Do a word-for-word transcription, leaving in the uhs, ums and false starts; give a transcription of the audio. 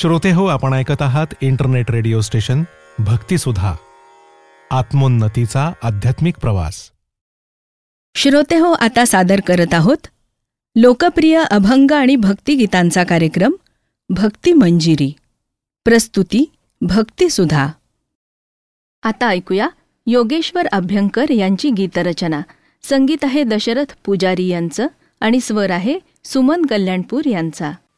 श्रोते हो, आपण ऐकत आहात इंटरनेट रेडिओ स्टेशन भक्तिसुधा, आत्मोन्नतीचा आध्यात्मिक प्रवास. श्रोते हो, आता सादर करत आहोत लोकप्रिय अभंग आणि भक्तिगीतांचा कार्यक्रम भक्ती मंजिरी. प्रस्तुती भक्तिसुधा. आता ऐकूया योगेश्वर अभ्यंकर यांची गीतरचना. संगीत आहे दशरथ पुजारी यांचं आणि स्वर आहे सुमन कल्याणपूर यांचा.